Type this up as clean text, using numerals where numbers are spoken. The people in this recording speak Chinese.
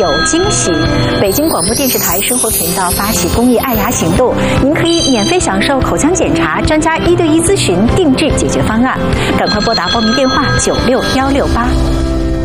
有惊喜。北京广播电视台生活频道发起公益爱牙行动，您可以免费享受口腔检查、专家1对1咨询、定制解决方案。赶快拨打报名电话96-168。